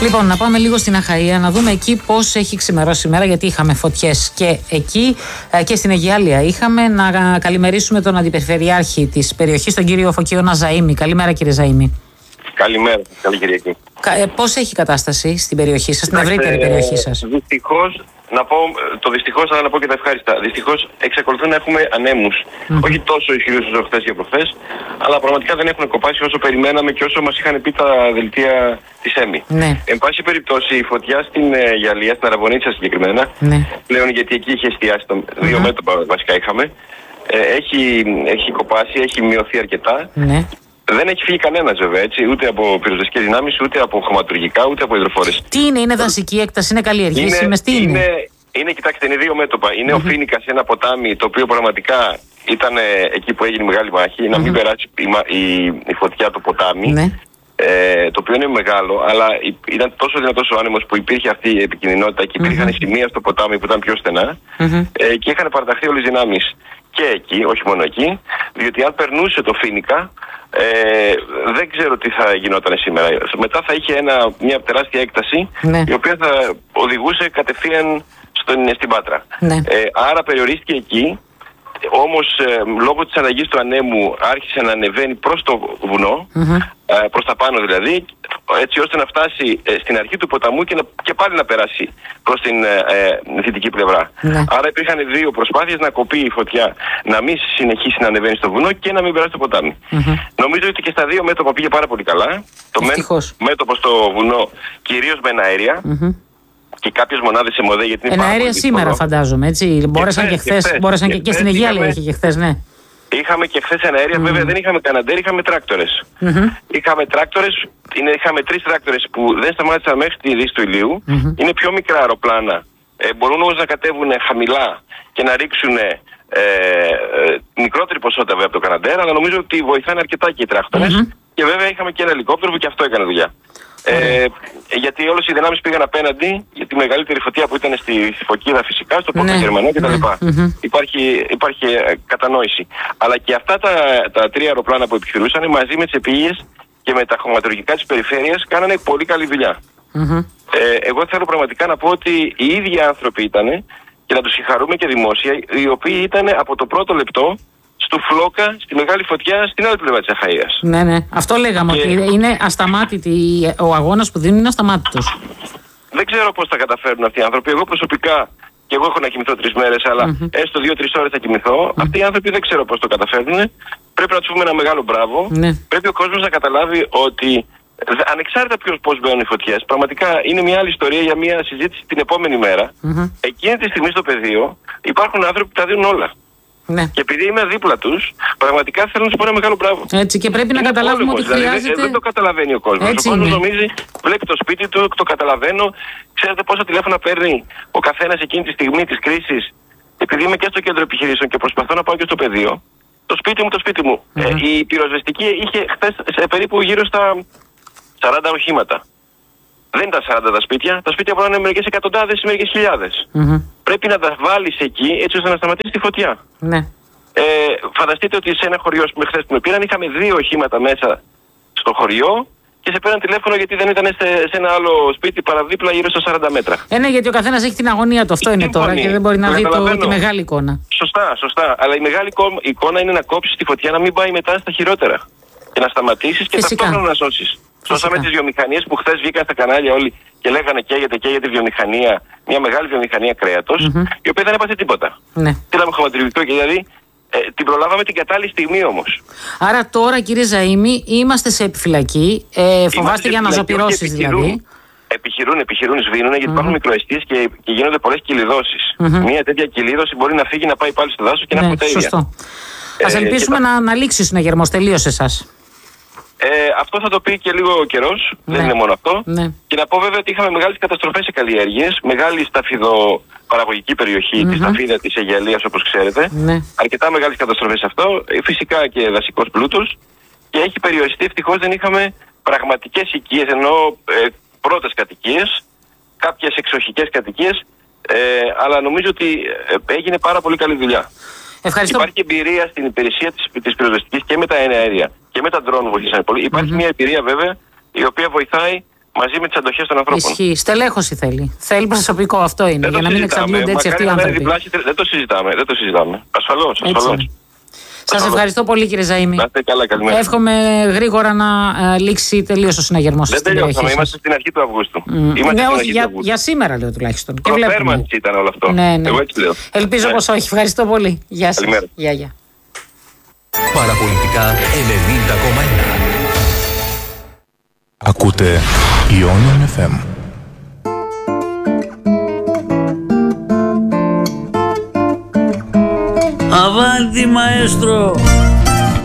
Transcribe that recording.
Λοιπόν, να πάμε λίγο στην Αχαΐα, να δούμε εκεί πώς έχει ξημερώσει η μέρα, γιατί είχαμε φωτιές και εκεί και στην Αιγιάλεια είχαμε. Να καλημερίσουμε τον Αντιπεριφερειάρχη της περιοχής, τον κύριο Φωκίωνα Ζαΐμη. Καλημέρα, κύριε Ζαΐμη. Καλημέρα, καλή Κυριακή. Πώς έχει κατάσταση στην περιοχή σας, στην ευρύτερη περιοχή σας? Δυστυχώς, να πω το δυστυχώς, αλλά να πω και τα ευχάριστα. Δυστυχώς εξακολουθούν να έχουμε ανέμους. Όχι τόσο ισχυρούς όσο χθες και προχθές, αλλά πραγματικά δεν έχουν κοπάσει όσο περιμέναμε και όσο μας είχαν πει τα δελτία της ΕΜΗ. Ναι. Εν πάση περιπτώσει, η φωτιά στην Αιγιαλεία, στην Αραβωνίτσα συγκεκριμένα, πλέον γιατί εκεί είχε εστιάσει, δύο μέτωπα βασικά είχαμε, έχει κοπάσει, έχει μειωθεί αρκετά. Ναι. Δεν έχει φύγει κανένας βέβαια, έτσι, ούτε από πυροσβεστικές δυνάμεις, ούτε από χωματουργικά, ούτε από υδροφόρες. Τι είναι δασική έκταση, είναι καλλιεργήσιμες, τι είναι? Κοιτάξτε, είναι δύο μέτωπα. Είναι ο Φίνικας, ένα ποτάμι το οποίο πραγματικά ήταν εκεί που έγινε μεγάλη μάχη, να μην περάσει η φωτιά το ποτάμι. Ναι. Το οποίο είναι μεγάλο, αλλά ήταν τόσο δυνατός ο άνεμος που υπήρχε αυτή η επικινδυνότητα και υπήρχαν σημεία στο ποτάμι που ήταν πιο στενά και είχαν παραταχθεί όλες οι δυνάμεις και εκεί, όχι μόνο εκεί, διότι αν περνούσε το Φίνικα, δεν ξέρω τι θα γινόταν σήμερα. Μετά θα είχε μια τεράστια έκταση, η οποία θα οδηγούσε κατευθείαν στην Πάτρα. Άρα περιορίστηκε εκεί. Όμως λόγω της αλλαγής του ανέμου άρχισε να ανεβαίνει προς το βουνό, προς τα πάνω δηλαδή, έτσι ώστε να φτάσει στην αρχή του ποταμού και πάλι να περάσει προς την δυτική πλευρά. Άρα υπήρχαν δύο προσπάθειες να κοπεί η φωτιά, να μην συνεχίσει να ανεβαίνει στο βουνό και να μην περάσει το ποτάμι. Νομίζω ότι και στα δύο μέτωπα πήγε πάρα πολύ καλά. Το μέτωπο στο βουνό κυρίως με εναέρια. Και κάποιες μονάδες σε ΜΟΔΕ, γιατί είναι πάρα εναέρια σήμερα φαντάζομαι, έτσι. Μπόρεσαν και χθες, και στην Αιγιάλεια είχε και χθες, ναι. Είχαμε και χθες εναέρια, βέβαια δεν είχαμε καναντέρ, είχαμε τράκτορες. Είχαμε τράκτορες, είχαμε 3 τράκτορες που δεν σταμάτησαν μέχρι τη δύση του ηλίου. Είναι πιο μικρά αεροπλάνα, μπορούν όμως να κατέβουν χαμηλά και να ρίξουν μικρότερη ποσότητα βέβαια από το καναντέρ, αλλά νομίζω ότι βοηθάνε αρκετά και οι τράκτορες. Και βέβαια είχαμε και ένα ελικόπτερο που και αυτό έκανε δουλειά. Γιατί όλες οι δυνάμεις πήγαν απέναντι για τη μεγαλύτερη φωτιά που ήταν στη Φωκίδα φυσικά, στο Πόρτο Γερμανό κτλ. Υπάρχει κατανόηση. Αλλά και αυτά τα 3 αεροπλάνα που επιχειρούσαν μαζί με τις επίγειες και με τα χωματουργικά της περιφέρειας κάνανε πολύ καλή δουλειά. Εγώ θέλω πραγματικά να πω ότι οι ίδιοι άνθρωποι ήταν, και να τους συγχαρούμε και δημόσια, οι οποίοι ήταν από το πρώτο λεπτό του Φλόκα, στη μεγάλη φωτιά, στην άλλη πλευρά της Αχαΐας. Ναι. Αυτό λέγαμε, ότι είναι ασταμάτητη. Ο αγώνας που δίνουν είναι ασταμάτητος. Δεν ξέρω πώς θα καταφέρουν αυτοί οι άνθρωποι. Εγώ προσωπικά, και εγώ έχω να κοιμηθώ 3 μέρες, αλλά έστω 2-3 ώρες θα κοιμηθώ. Αυτοί οι άνθρωποι δεν ξέρω πώς το καταφέρνουν. Πρέπει να τους πούμε ένα μεγάλο μπράβο. Πρέπει ο κόσμος να καταλάβει ότι ανεξάρτητα πώς μπαίνουν οι φωτιές, πραγματικά είναι μια άλλη ιστορία για μια συζήτηση την επόμενη μέρα. Εκείνη τη στιγμή στο πεδίο υπάρχουν άνθρωποι που τα δίνουν όλα. Και επειδή είμαι δίπλα τους, πραγματικά θέλω να σου πω ένα μεγάλο μπράβο. Έτσι, και πρέπει να καταλάβουμε ότι χρειάζεται. Δηλαδή, δεν το καταλαβαίνει ο κόσμος. Ο κόσμος νομίζει, βλέπει το σπίτι του, το καταλαβαίνω. Ξέρετε πόσα τηλέφωνα παίρνει ο καθένας εκείνη τη στιγμή της κρίσης. Επειδή είμαι και στο κέντρο επιχειρήσεων και προσπαθώ να πάω και στο πεδίο. Το σπίτι μου. Η πυροσβεστική είχε χθες σε περίπου γύρω στα 40 οχήματα. Δεν ήταν 40 τα σπίτια. Τα σπίτια μπορούν να είναι μερικές εκατοντάδες ή μερικές χιλιάδες. Πρέπει να τα βάλεις εκεί έτσι ώστε να σταματήσει τη φωτιά. Φανταστείτε ότι σε ένα χωριό, που χθες που με πήραν, είχαμε 2 οχήματα μέσα στο χωριό και σε πέραν τηλέφωνο γιατί δεν ήταν σε ένα άλλο σπίτι παραδίπλα γύρω στα 40 μέτρα. Ναι, γιατί ο καθένας έχει την αγωνία του. Αυτό είναι τώρα και δεν μπορεί να δει τη μεγάλη εικόνα. Σωστά. Αλλά η μεγάλη εικόνα είναι να κόψεις τη φωτιά, να μην πάει μετά στα χειρότερα. Και να σταματήσεις και ταυτόχρονα να σώσεις. Σώσαμε τις βιομηχανίες που χθες βγήκαν στα κανάλια όλοι και λέγανε καίγεται τη βιομηχανία, μια μεγάλη βιομηχανία κρέατος, η οποία δεν έπαθε τίποτα. Στείλαμε χωματουργικό και δηλαδή την προλάβαμε την κατάλληλη στιγμή όμως. Άρα τώρα, κύριε Ζαΐμη, είμαστε σε επιφυλακή. Φοβάστε για αναζωπυρώσεις δηλαδή. Επιχειρούν, σβήνουν γιατί υπάρχουν μικροαιστείες και γίνονται πολλές κυλιδώσεις. Μια τέτοια κυλίδωση μπορεί να φύγει να πάει πάλι στο δάσος και να έχουμε τα ίδια. Σωστό. Ας ελπίσουμε να λήξει ο συναγερμός τελείως εσάς. Αυτό θα το πει και λίγο καιρός, δεν είναι μόνο αυτό. Και να πω βέβαια ότι είχαμε μεγάλες καταστροφές σε καλλιέργειες, μεγάλη σταφιδοπαραγωγική περιοχή, τη σταφίδα της Αιγιαλείας όπως ξέρετε. Αρκετά μεγάλες καταστροφές σε αυτό, φυσικά και δασικός πλούτος. Και έχει περιοριστεί, ευτυχώς δεν είχαμε πραγματικές οικίες, ενώ πρώτες κατοικίες, κάποιες εξοχικές κατοικίες, αλλά νομίζω ότι έγινε πάρα πολύ καλή δουλειά. Ευχαριστώ. Υπάρχει εμπειρία στην υπηρεσία της πυροσβεστικής και με τα εναέρια και με τα ντρόν βοηθήσανε πολύ. Υπάρχει μια εμπειρία βέβαια η οποία βοηθάει μαζί με τις αντοχές των ανθρώπων. Ισχύει. Στελέχωση θέλει. Θέλει προσωπικό, αυτό είναι. Για να μην εξαντλούνται έτσι αυτοί οι άνθρωποι. Δεν το συζητάμε. Ασφαλώς. Σας ευχαριστώ πολύ, κύριε Ζαΐμη. Να είστε καλά, καλημέρα. Εύχομαι γρήγορα να λήξει τελείως ο συναγερμός σας. Δεν τελειώσαμε, είμαστε στην αρχή του Αυγούστου. Ναι, όχι, για σήμερα λέω τουλάχιστον. Προφέρμανση ήταν όλο αυτό. Ναι. Εγώ έτσι λέω. Ελπίζω πως όχι. Ευχαριστώ πολύ. Γεια σας. Γεια. Παραπολιτικά 90,1. Ακούτε Ionian FM. Avanti maestro!